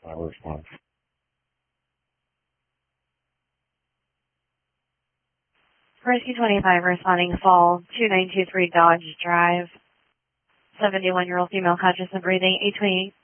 response. Rescue 25 responding fall 2923 Dodge Drive. 71-year-old female conscious and breathing, 828.